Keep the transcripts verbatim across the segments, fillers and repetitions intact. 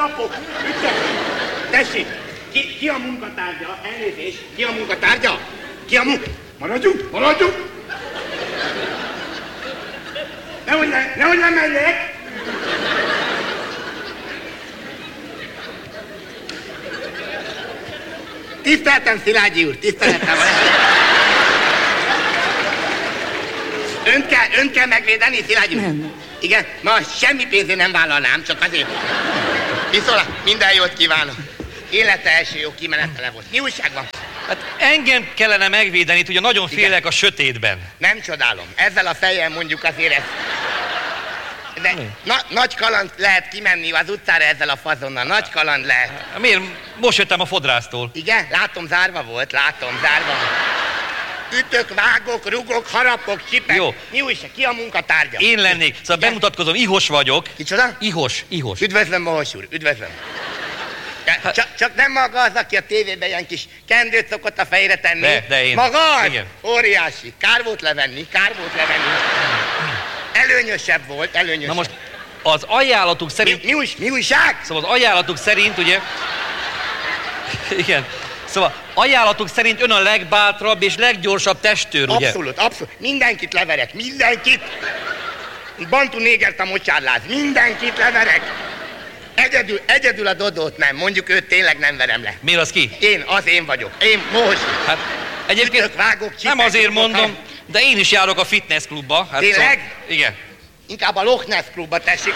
harapok! Ügyek! Tessék! Ki, ki a munkatárgya? Elnézést! Ki a munkatárgya? Ki a munk... Maradjunk! Maradjunk! Nehogy ne, nehogy nem menjek! Tiszteltem, Szilágyi úr, tiszteltem. Önt kell, önt kell megvédeni, Szilágyi úr? Nem. Igen, ma semmi pénzén nem vállalnám, csak azért. Viszont minden jót kívánok. Élete első jó kimenetele volt. Mi újság van? Hát engem kellene megvédeni, ugye nagyon félek igen. A sötétben. Nem csodálom. Ezzel a fejjel mondjuk azért ez... De na, nagy kaland lehet kimenni az utcára ezzel a fazonnal. Nagy kaland lehet. Miért? Most jöttem a fodrásztól. Igen? Látom, zárva volt. Látom, zárva volt. Ütök, vágok, rugok, harapok, csipek. Jó. Mi újság? Ki a munkatárgya? Én lennék. Szóval igen? Bemutatkozom, Ihos vagyok. Kicsoda? Ihos, Ihos. Üdvözlöm, Mohos úr, üdvözlöm. Hát, csak, csak nem maga az, aki a tévében ilyen kis kendőt szokott a fejre tenni. De, de én. Magad? Igen. Óriási. Kár volt levenni, kár volt levenni. Előnyösebb volt, előnyösebb. Na most az ajánlatuk szerint... Mi, mi, új, mi újság? Szóval az ajánlatuk szerint, ugye... Igen. Szóval ajánlatuk szerint ön a legbátrabb és leggyorsabb testőr, ugye? Abszolút, abszolút. Mindenkit leverek, mindenkit. Bantu négert a mocsárláz, mindenkit leverek. Egyedül, egyedül a Dodót nem, mondjuk őt tényleg nem verem le. Miért az ki? Én, az én vagyok. Én, Mohos. Hát egyébként Ütök, vágok, csipek, nem azért rugok, mondom, de én is járok a fitness klubba. Hát tényleg? Szóval, igen. Inkább a Loch Ness klubba tessék.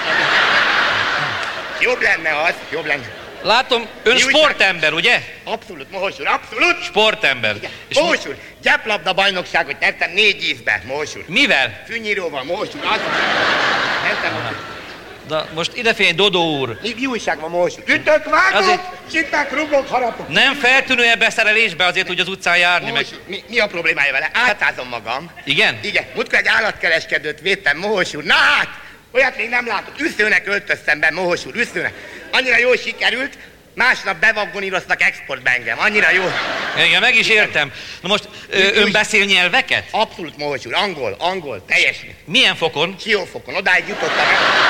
Jobb lenne az, jobb lenne. Látom, ön Mi sportember, ugye? Abszolút, Mohos úr, abszolút. Sportember. És Mohos úr, gyeplabda bajnokságot nyertem négy évben, Mohos úr. mivel? Fűnyíróval, Mohos úr, az. Nyertem. De most idefigyelj, Dodó úr. Mi, mi újság van, Mohos úr? Ütök, vágok, Azért- csipek, rugok, harapok. Nem feltűnő ebbe szerelésbe azért, hogy az utcán járni meg. Mohos úr, mi, mi a problémája vele? Átázom magam. Igen? Igen, múltkor egy állatkereskedőt védtem, Mohos úr. Na hát, olyat még nem látok. Üszőnek öltöztem be, Mohos úr, üszőnek. Annyira jól sikerült, másnap bevaggoníroztak exportba engem. Annyira jó. Igen, meg is értem. Na most ö, ön beszél nyelveket? Abszolút, Mohos úr, angol, angol, teljesen. Milyen fokon? Siófokon, odáig jutottam el.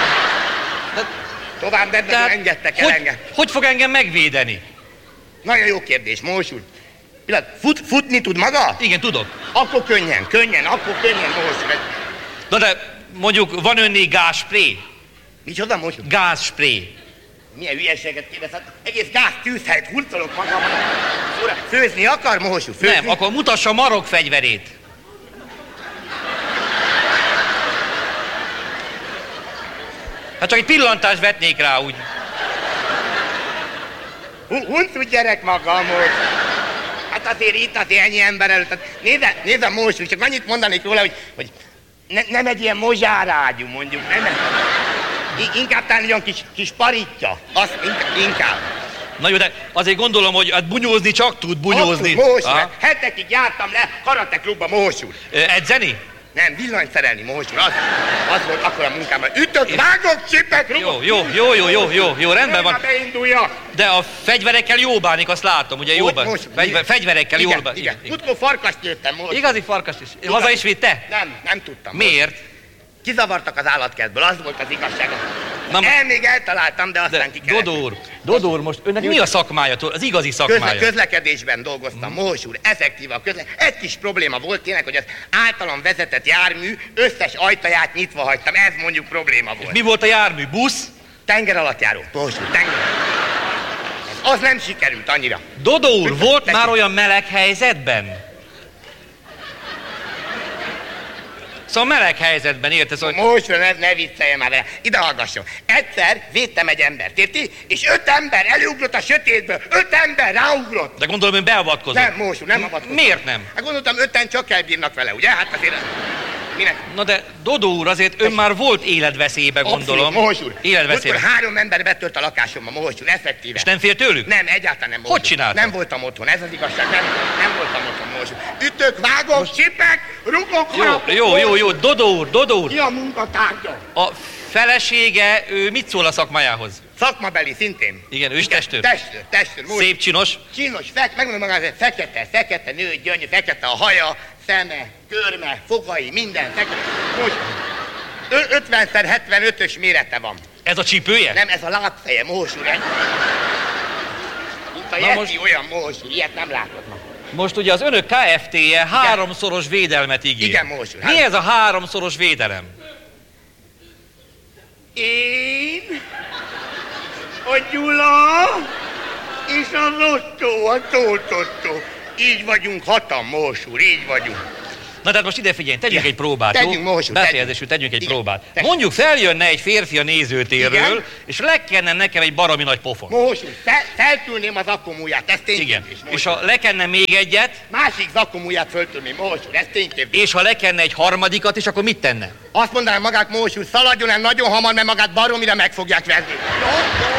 Tovább nem Tehát engedtek el hogy, engem. hogy fog engem megvédeni? Nagyon jó kérdés, Mohos úr. Pillanat, fut, futni tud maga? Igen, tudok. Akkor könnyen, könnyen, akkor könnyen, Mohos úr. Na de mondjuk van önné gázspré? Micsoda, Mohos úr? Gázspré. Milyen hülyeséget kérdez, hát egész gáz tűzhelyt hurcolok magamban. Ura, főzni akar, Mohos úr? Főzni? Nem, akkor mutassa marok fegyverét. Hát csak egy pillantást vetnék rá, úgy. Huncut gyerek magam, Mohos. Hát azért itt azért ennyi ember előtt. Hát nézze, nézze, Mohos úr, csak annyit mondanék róla, hogy, hogy ne, nem egy ilyen mozsárágyú, mondjuk. Nem, nem. I- inkább talán olyan kis, kis paritja. Azt inkább. inkább. Na jó, de azért gondolom, hogy hát bunyózni csak tud, bunyózni. Abszolút, Mohos úr, Aha. hát hetekig jártam le karate klubba, Mohos úr. Ö, Edzeni? Nem, villanyt szerelni, Mohos úr, az, az volt akkor a munkám. Ütök, vágok, csipek, rugok. Jó, jó, jó, jó, jó, jó, jó, rendben van. Beindulja. De a fegyverekkel jó bánik, azt látom, ugye jó Most- bánik. most- Fegyver, fegyverekkel igen, jó bánik. Igen, igen. Múltkor farkast jöttem, Mohos úr. Igazi farkast is. Haza is vitte? Nem, nem tudtam. Miért? Kizavartak az állatkertből, az volt az igazság. Na, El még eltaláltam, de aztán De, ki kellett. Dodó úr, Dodó úr, most önnek mi a szakmája, az igazi szakmája? Közle, közlekedésben dolgoztam, Mohos úr, effektív a közle... Egy kis probléma volt tényleg, hogy az általam vezetett jármű összes ajtaját nyitva hagytam, ez mondjuk probléma volt. Mi volt a jármű? Busz? Tenger alatt járó, Mohos úr, tenger. Az nem sikerült annyira. Dodó úr, volt Tessék. már olyan meleg helyzetben? Szóval meleg helyzetben, érted? Szóval... Most ne, ne vicceljen már vele. Ide hallgasson. Egyszer védtem egy embert, érti? És öt ember előugrott a sötétből. Öt ember ráugrott. De gondolom, ön beavatkozott. Nem, Mohos úr, nem avatkozom. Miért nem? Hát gondoltam, öten csak elbírnak vele, ugye? Hát azért... Minek? Na de Dodó úr, azért ön már volt életveszélybe, gondolom. Abszolút, Mohos úr. Életveszélybe. Múltkor három ember betört a lakásomba, Mohos úr, effektíve. És nem fél tőlük? Nem, egyáltalán nem, Mohos Hogy úr. csinálta? Nem voltam otthon, ez az igazság, nem, nem voltam otthon, Mohos úr. Ütök, vágok, Most... csipek, rugok, Jó, harapok, jó, jó, jó, Dodó úr, Dodó úr. Ki a munkatárgya? A felesége, ő mit szól a szakmájához? Szakmabeli szintén. Igen, ő is testőr? Testőr, testőr. Mohos. Szép csinos? Csinos, fek, megmondom magának, hogy fekete, fekete nő, gyönyörű, fekete a haja, szeme, körme, fogai, minden fekete. Most ötven hetvenötös mérete van. Ez a csípője? Nem, ez a lábfeje, Mohos úr. Mint a Yeti, most... olyan Mohos úr, ilyet nem látott ma. Most ugye az önök ká ef té-je háromszoros védelmet ígér. Igen, Mohos úr. Mi ez a háromszoros védelem? Én, a Gyula és az Otto, a Tóth Otto. Így vagyunk hatan, Mohos úr, így vagyunk. Na tehát most ide figyelj, tegyünk Igen. egy próbát, tegyünk, jó? Mohos úr, Befejezésül tegyünk egy Igen. próbát. Tegyünk. Mondjuk feljönne egy férfi a nézőtérről, Igen. és lekenne nekem egy baromi nagy pofon. Mohos úr, fel, feltűrném az akkumúját, ez ténykérdés. Igen. Mohos És úr. ha lekenne még egyet, Másik zakkumúját föltűrném, Mohos úr, ez ténykérdés. és ha lekenne egy harmadikat is, akkor mit tenne? Azt mondanám magát, Mohos úr, szaladjon el nagyon hamar, mert magát baromira meg fogják verni. Jó, jó.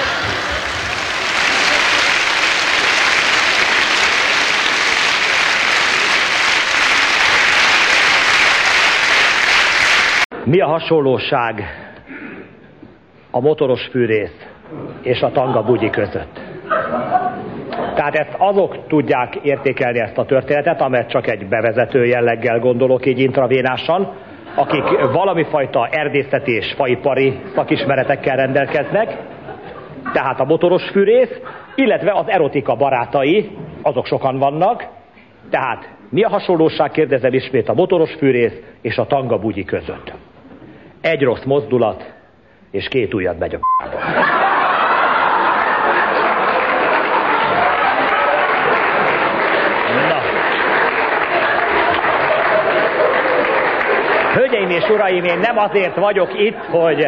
Mi a hasonlóság a motoros fűrész és a tanga bugyi között? Tehát ezt azok tudják értékelni ezt a történetet, amelyet csak egy bevezető jelleggel gondolok így intravénásan, akik valami fajta erdészeti és faipari szakismeretekkel rendelkeznek, tehát a motoros fűrész, illetve az erotika barátai, azok sokan vannak, tehát mi a hasonlóság, kérdezem ismét, a motoros fűrész és a tanga bugyi között? Egy rossz mozdulat, és két ujjat megy a b***ba. Na. Hölgyeim és uraim, én nem azért vagyok itt, hogy...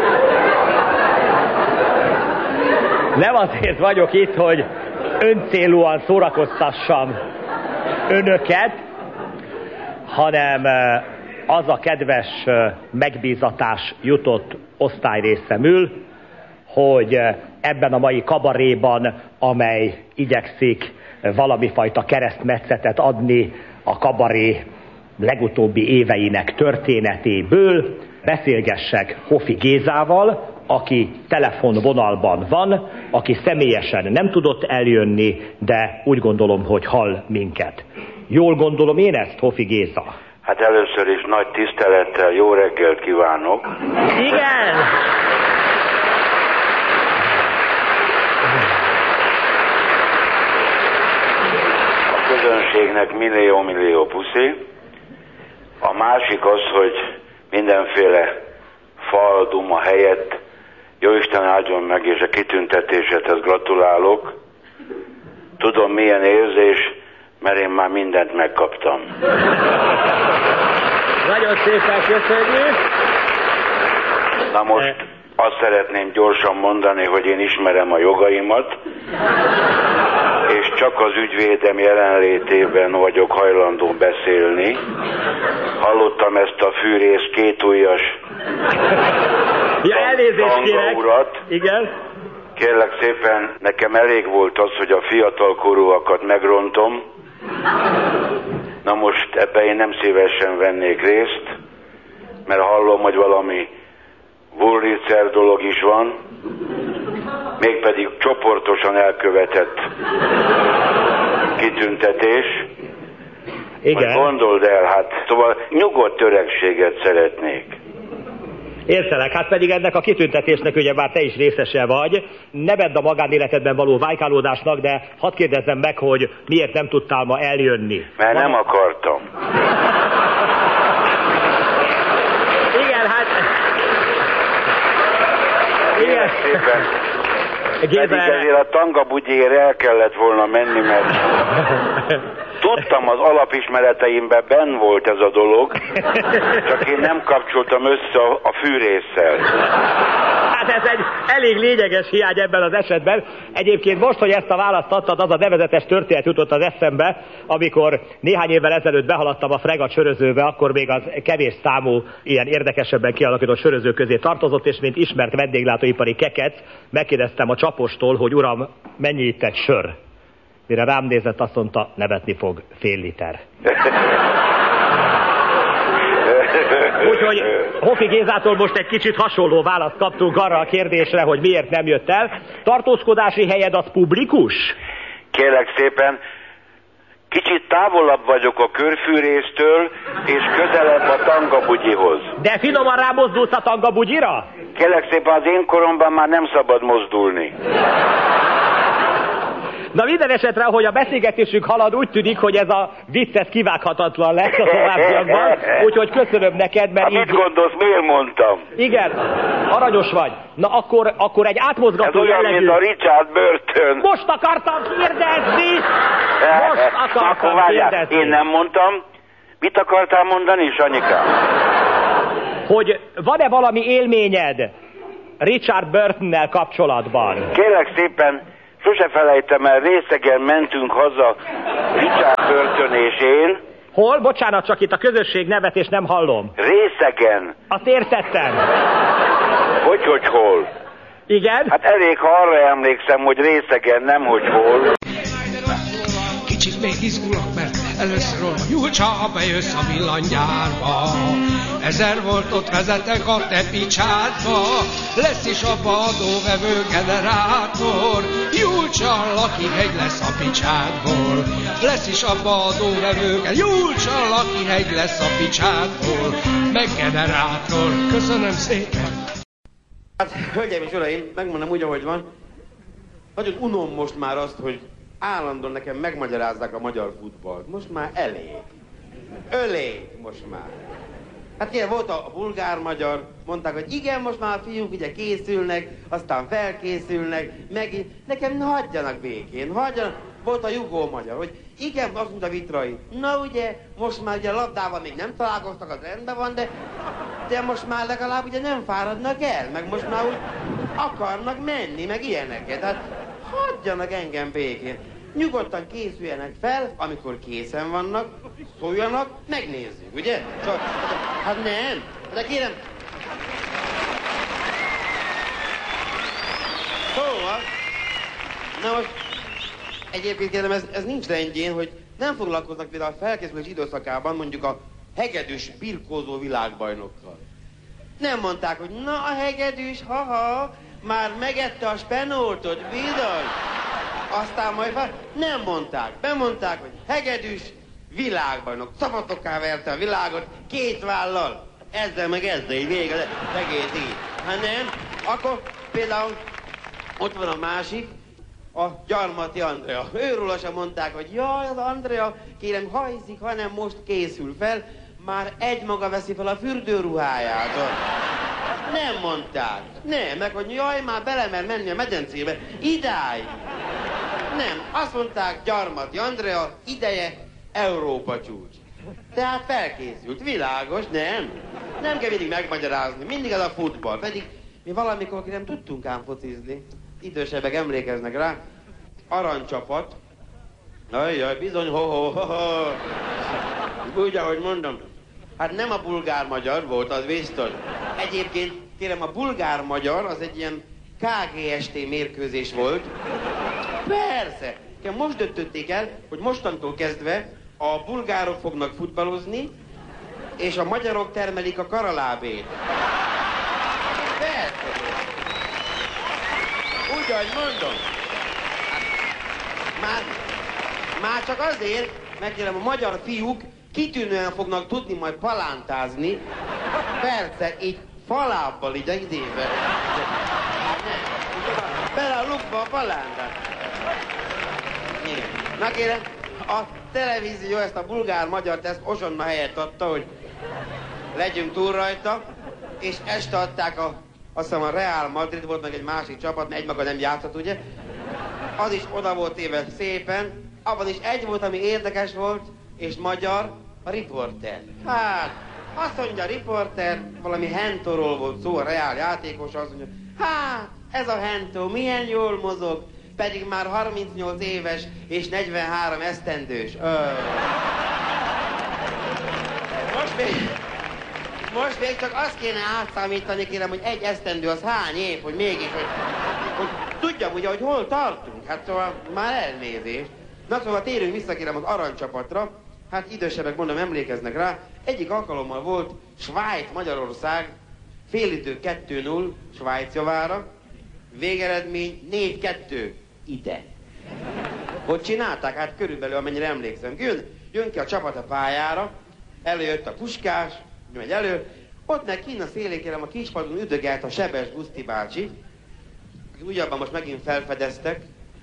Nem azért vagyok itt, hogy öncélúan szórakoztassam önöket, hanem az a kedves megbízatás jutott osztályrészemül, hogy ebben a mai kabaréban, amely igyekszik valami fajta keresztmetszetet adni a kabaré legutóbbi éveinek történetéből, beszélgessek Hofi Gézával, aki telefonvonalban van, aki személyesen nem tudott eljönni, de úgy gondolom, hogy hall minket. Jól gondolom én ezt, Hofi Géza? Hát először is nagy tisztelettel jó reggelt kívánok. Igen! A közönségnek millió-millió puszi. A másik az, hogy mindenféle fal, duma helyett jóisten áldjon meg, és a kitüntetésedhez gratulálok. Tudom, milyen érzés, mert én már mindent megkaptam. Nagyon szépen köszönjük! Na most azt szeretném gyorsan mondani, hogy én ismerem a jogaimat, és csak az ügyvédem jelenlétében vagyok hajlandó beszélni. Hallottam ezt a fűrész kétujjas Ja, elnézést kérek. urat. Igen. Kérlek szépen, nekem elég volt az, hogy a fiatalkorúakat megrontom. Na most ebben én nem szívesen vennék részt, mert hallom, hogy valami Wurlitzer dolog is van, mégpedig csoportosan elkövetett kitüntetés. Igen. Majd gondold el, hát szóval nyugodt öregséget szeretnék. Értelek, hát pedig ennek a kitüntetésnek ugyebár te is részese vagy. Ne vedd a magánéletedben való vájkálódásnak, de hadd kérdezzem meg, hogy miért nem tudtál ma eljönni. Mert nem akartam. Igen, hát... Igen. Szépen. Géza... Pedig ezért a tanga bugyéért el kellett volna menni, mert tudtam, az alapismereteimben benn volt ez a dolog, csak én nem kapcsoltam össze a, a fűrésszel. Hát ez egy elég lényeges hiány ebben az esetben. Egyébként most, hogy ezt a választ adtad, az a nevezetes történet jutott az eszembe, amikor néhány évvel ezelőtt behaladtam a Fregat sörözőbe, akkor még az kevés számú ilyen érdekesebben kialakított söröző közé tartozott, és mint ismert vendéglátóipari kekec, megkérdeztem a csapostól, hogy uram, mennyi itt egy sör? Mire rám nézett, azt mondta, nevetni fog, fél liter. Úgyhogy Hofi Gézától most egy kicsit hasonló választ kaptunk arra a kérdésre, hogy miért nem jött el. Tartózkodási helyed az publikus? Kérlek szépen, Kicsit távolabb vagyok a körfűrésztől, és közelebb a tangabugyihoz. De finoman rámozdulsz a tangabugyira? Kérlek szépen, az én koromban már nem szabad mozdulni. Na minden esetre, ahogy a beszélgetésünk halad, úgy tűnik, hogy ez a vicc ez kivághatatlan lesz a továbbiakban, úgyhogy köszönöm neked, mert hát így... mit gondolsz, miért mondtam? Igen, aranyos vagy. Na akkor, akkor egy átmozgató ez olyan, jellegű... mint a Richard Burton. Most akartam kérdezni! Most akartam akkor várjál, kérdezni. Én nem mondtam. Mit akartál mondani, Sanyikám? Hogy van-e valami élményed Richard Burtonnel kapcsolatban? Kérlek szépen, sose felejtem el, részegen mentünk haza Richard Burton és én. Hol? Bocsánat, csak itt a közösség nevet és nem hallom. Részegen. Azt értettem. Hogy, hogy hol? Igen? Hát elég, ha arra emlékszem, hogy részegen, nem hogy hol. Kicsit még izgulok, mert először olva Julcsa, ha bejössz a villanygyárba. Ezer voltot vezetek a te picsádba, lesz is abba adóvevő generátor. Julcsa, Lakihegy lesz a picsádból, lesz is abba adóvevő generátor. Julcsa, Lakihegy lesz a picsádból, meg generátor. Köszönöm szépen. Hát, hölgyeim és uraim, megmondom úgy, ahogy van. Nagyon unom most már azt, hogy állandóan nekem megmagyarázzák a magyar futballt. Most már elég. Elég most már. Hát kérem, volt a, a bulgár-magyar, mondták, hogy igen, most már a fiúk ugye készülnek, aztán felkészülnek, megint. Nekem hagyjanak békén, hagyjanak. Volt a jugó-magyar, hogy igen, azt mondta Vitrai. Na ugye, most már ugye a labdával még nem találkoztak, az rendben van, de, de most már legalább ugye nem fáradnak el, meg most már úgy akarnak menni, meg ilyeneket. Hát hagyjanak engem békén. Nyugodtan készüljenek fel, amikor készen vannak, szóljanak, megnézzük, ugye? Csak, hát nem, de kérem... Szóval, na most, egyébként kérem, ez, ez nincs rendjén, hogy nem foglalkoznak például a felkészülés időszakában mondjuk a hegedűs birkózó világbajnokkal. Nem mondták, hogy na a hegedűs, haha, már megette a spenótot, bizony. Aztán majd fel... Nem mondták. Bemondták, hogy hegedűs világbajnok. Szabadokká verte a világot két vállal. Ezzel meg ezzel, így vége, egész így. Ha nem, akkor például ott van a másik, a Gyarmati Andrea. Őróla sem mondták, hogy jaj, az Andrea, kérem, hajzik, hanem most készül fel, már egymaga veszi fel a fürdőruháját. Nem mondták. Nem, meg hogy jaj, már belemer menni a medencébe. Idáig. Nem, azt mondták, Gyarmati Andrea, ideje Európa csúcs. Tehát felkészült, világos, nem? Nem kell mindig megmagyarázni, mindig az a futball. Pedig mi valamikor nem tudtunk ám focizni. Idősebbek emlékeznek rá. Aranycsapat. Ajjaj, bizony, ho-ho-ho-ho. Úgy, ahogy mondom. Hát nem a bulgár-magyar volt, az biztos. Egyébként, kérem, a bulgár-magyar az egy ilyen ká gé es té mérkőzés volt. Persze! Kérem, most döntötték el, hogy mostantól kezdve a bulgárok fognak futballozni, és a magyarok termelik a karalábét. Persze! Úgy, ahogy mondom. Már, már csak azért, mert kérem, a magyar fiúk kitűnően fognak tudni majd palántázni. Persze, így falábbal, így a idébe. Bele a lukba a palántát. Na kérem, a televízió ezt a bulgár-magyar teszt Ozsonna helyett adta, hogy legyünk túl rajta, és este adták a, azt hiszem a Real Madrid volt, meg egy másik csapat, mert egymaga nem játszott, ugye? Az is oda volt éve szépen, abban is egy volt, ami érdekes volt, és magyar, a riporter. Hát, azt mondja a riporter, valami Hentóról volt szó, a Real játékos, azt mondja, hát, ez a Hentó milyen jól mozog, pedig már harmincnyolc éves és negyvenhárom esztendős. Ö. Most még, most még csak azt kéne átszámítani, kérem, hogy egy esztendő az hány év, hogy mégis, hogy, hogy tudjam ugye, hogy hol tartunk. Hát szóval már elnézés. Na szóval térjünk vissza, kérem, az aranycsapatra. Hát idősebbek, mondom, emlékeznek rá. Egyik alkalommal volt Svájc-Magyarország, félidő kettő null Svájc javára, végeredmény négy kettő ide. Hogy csinálták? Hát körülbelül, amennyire emlékszem. Jön, jön ki a csapat a pályára, előjött a Puskás, megy elő, ott meg kín a szélén, kérem, a kispadon üdögelt a Sebes Guszti bácsi, akit ugyebben most megint felfedeztek.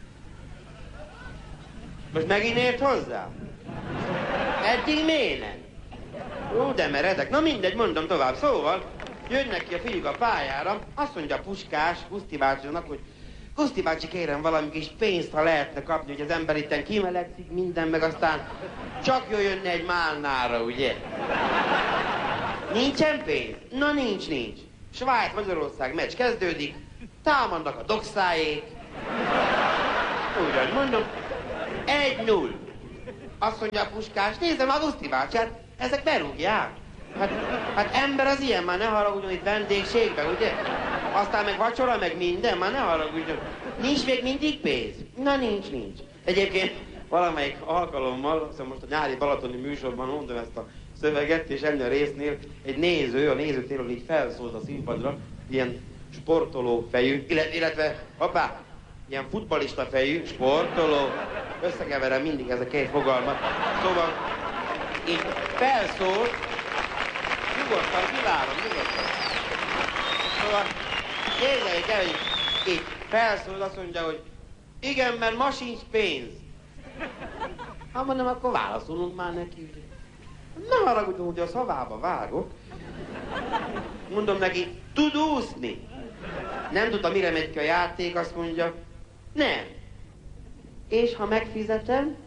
Most megint ért hozzá? Eddig miért nem? Ó, de meredek. Na mindegy, mondom tovább. Szóval, jönnek ki a fiúk a pályára, azt mondja a Puskás Guszti bácsinak, hogy Guszti bácsi, kérem valami kis pénzt, ha lehetne kapni, hogy az ember itten kimelegszik minden, meg aztán csak jöjjönne egy málnára, ugye? Nincsen pénz? Na nincs, nincs. Svájc-Magyarország meccs kezdődik, támadnak a dokszájék. Ugyan mondom, egy null. Azt mondja a Puskás, nézzem a Guszti bácsi, hát ezek berúgják. Hát, hát ember az ilyen, már ne haragudjon itt vendégségbe, ugye? Aztán meg vacsora, meg minden, már ne haragudjon. Nincs még mindig pénz? Na nincs, nincs. Egyébként valamelyik alkalommal, szóval most a nyári balatoni műsorban mondom ezt a szöveget, és ennél a résznél egy néző, a nézőtéről így felszólt a színpadra, ilyen sportoló fejű, illetve, hoppá, ilyen futballista fejű, sportoló, összekeverem mindig ez a két fogalmat. Szóval így felszólt, nyugodtan, kivárom, nyugodtan. Szóval képzeljék el, hogy így felszól, azt mondja, hogy igen, mert ma sincs pénz. Ha mondom, akkor válaszolunk már neki. Ne haragudjon, hogy a szavába vágok. Mondom neki, tud úszni? Nem tudta, mire megy ki a játék, azt mondja, nem. És ha megfizetem?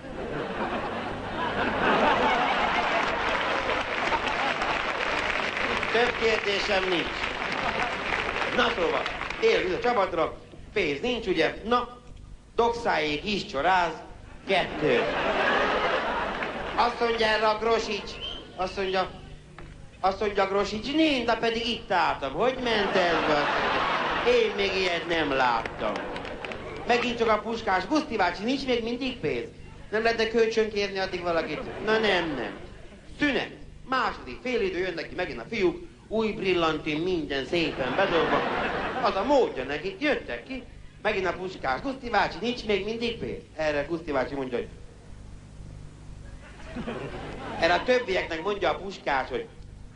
Több kérdésem nincs. Na szóval, érjük a csapatra, pénz nincs, ugye? Na, dokszájék is csoráz, kettő. Azt mondja erre a Grosics, azt mondja, azt mondja a Grosics, nincs, de pedig itt álltam. Hogy ment ez be? Én még ilyet nem láttam. Megint csak a Puskás, Guszti bácsi, nincs még mindig pénz? Nem lehetne kölcsön kérni addig valakit? Na nem, nem. Szünet. Második félidő, jönnek ki megint a fiúk, új brillantin, minden szépen bedobva. Az a módja neki, jöttek ki, megint a Puskás, Guszti bácsi, nincs még mindig pénz? Erre Guszti bácsi mondja, hogy... Erre a többieknek mondja a Puskás, hogy...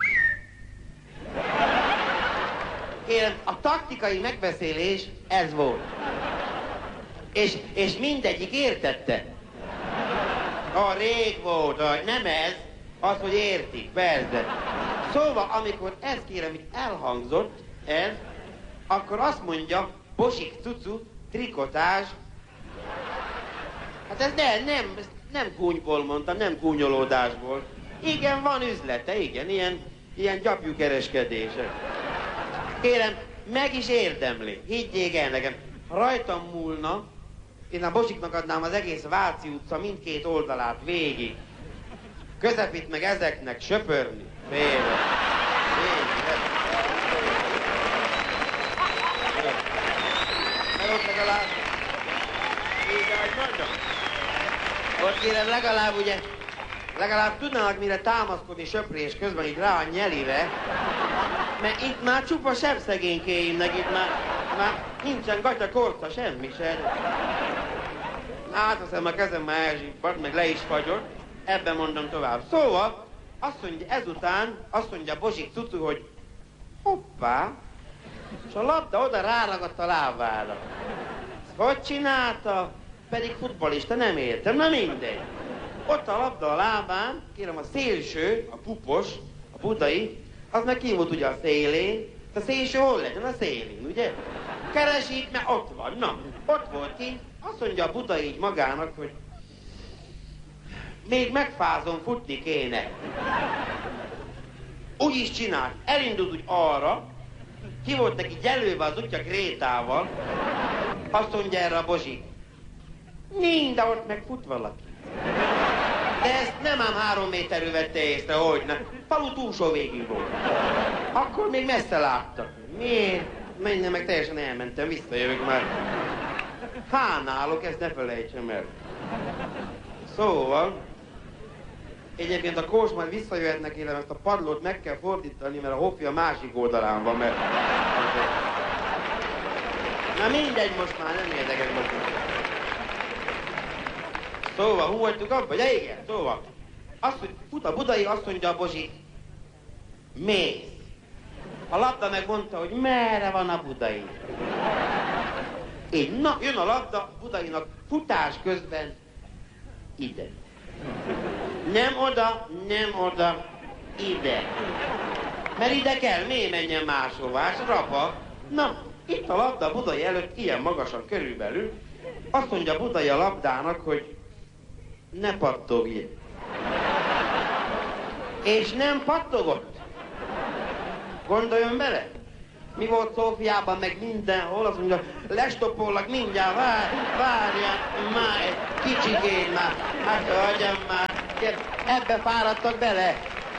Kérem, a taktikai megbeszélés ez volt. És, és mindegyik értette. A rég volt, a, nem ez, az, hogy értik, persze. Szóval, amikor ez kérem, itt elhangzott, ez, akkor azt mondja, Bosik Cucu, trikotás. Hát ez ne, nem, nem kúnyból mondtam, nem kúnyolódásból. Igen, van üzlete, igen, ilyen, ilyen gyapjukereskedése. Kérem, meg is érdemli, higgyék el nekem. Ha rajtam múlna, én a Bosiknak adnám az egész Váci utca mindkét oldalát végig. Közepít meg ezeknek söpörni. Félre. Végig. Mert ott legalább... Így, ahogy mondom. Ott kérem legalább ugye... Legalább tudnának mire támaszkodni söprés közben így rá a nyelive. Mert itt már csupa sebb szegénykéimnek, itt már... Már nincsen gatya, korca, semmi se. Átveszem a kezem, már elzsibbad, meg le is fagyott. Ebben mondom tovább. Szóval, azt mondja, ezután, azt mondja Bosik Cucu, hogy hoppá, és a labda oda ráragadt a lábára. Hogy csinálta? Pedig futballista, nem értem, na mindegy. Ott a labda a lábán, kérem a szélső, a pupos, a budai, az meg ki volt ugye a szélén. A szélső hol legyen? A szélén, ugye? Keresik, mert ott van, na, ott volt ki. Azt mondja a buda így magának, hogy még megfázom, futni kéne. Úgy is csinált, elindult úgy arra, ki volt neki gyelőve az útja Grétával, azt mondja erre a Bozsik, nincs, de ott meg fut valaki. De ezt nem ám három méterű vette észre, hogy ne. Falu túlsó végig volt. Akkor még messze láttak. Miért? Menjen meg, teljesen elmentem, visszajövök már. Hánálok, ezt ne felejtsem el. Szóval, egyébként a Kós majd visszajöhetnek, élem, ezt a padlót meg kell fordítani, mert a hofja másik oldalán van, mert... Na mindegy, most már nem érdekes most. Szóval, hú hagytuk abba? Ja, igen, szóval. Azt, hogy fut a Budai, azt mondja a Bozsi, mész. A labda megmondta, hogy merre van a Budai. Így, na, jön a labda Budainak futás közben ide. Nem oda, nem oda, ide. Mert ide kell, miért menjen máshová, és rapa. Na, itt a labda Budai előtt, ilyen magasan körülbelül. Azt mondja Budai a labdának, hogy ne pattogj. És nem pattogott. Gondoljon bele. Mi volt Szófiában, meg mindenhol, azt mondja, lestopollak mindjárt, várj, várjál, már egy kicsikét már, hát hagyjam már, ebbe fáradtak bele.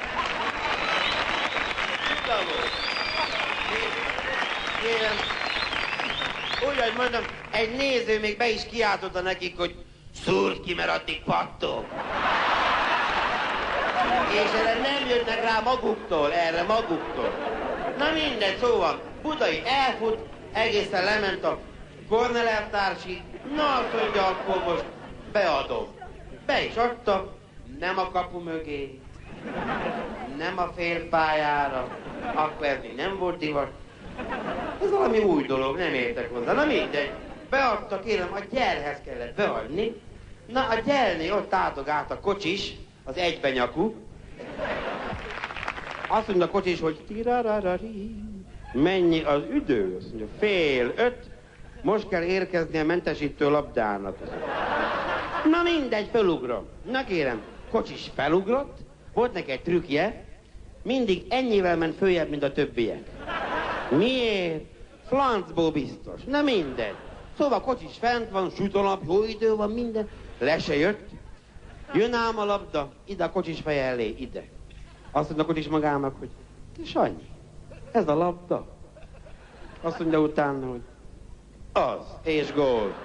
Kérem, úgy, hogy mondom, egy néző még be is kiáltotta nekik, hogy szúrd ki, mert addig pattog. És erre nem jönnek rá maguktól, erre maguktól. Na mindegy, szóval Budai elfut, egészen lement a Kornel elvtársig, na azt mondja, akkor most beadom. Be is adta, nem a kapu mögé, nem a félpályára, akkor ez még nem volt divat. Ez valami új dolog, nem értek hozzá. Na mindegy, beadta, kérem, a gyerhez kellett beadni. Na a gyernél ott áldogált a kocsis, az egybenyakú. Azt mondja a kocsis, hogy tirararari, mennyi az üdő? Azt mondja, fél öt, most kell érkezni a mentesítő labdának. Na mindegy, felugrom. Na kérem, kocsis felugrott, volt neki egy trükkje, mindig ennyivel ment följebb, mint a többiek. Miért? Flancból biztos. Na mindegy. Szóval a kocsis fent van, süt a nap, jó idő van, minden. Le se jött. Jön ám a labda, ide a kocsis feje elé, ide. Azt mondja a kocsis magának, hogy te Sanyi, ez a labda. Azt mondja utána, hogy az, és gól.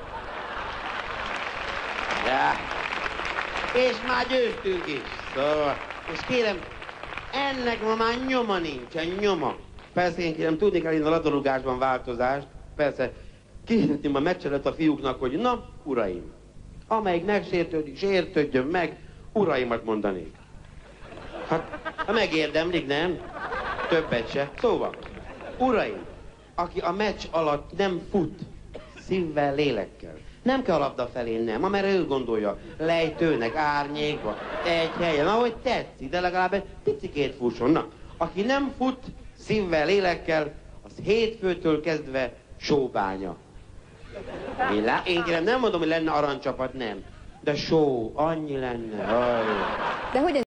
Ja. És már győztünk is. Szóval, és kérem, ennek ma már nyoma nincsen, nyoma. Persze én kérem, tudni kell én a labdarúgásban változást. Persze, kérhetném a meccselet a fiúknak, hogy na, uraim, amelyik megsértődik, sértődjön meg, uraimat mondanék. Hát, ha megérdemlik, nem? Többet se. Szóval, uraim, aki a meccs alatt nem fut, szívvel, lélekkel, nem kell a labda felé, nem, amerre ő gondolja, lejtőnek, árnyékba, egy helyen, ahogy tetszik, de legalább egy picikét fusson. Na, aki nem fut, szívvel, lélekkel, az hétfőtől kezdve sóbánya. Én, lá- én kérem, nem mondom, hogy lenne aranycsapat, nem. De só, annyi lenne. Aj. De hogyan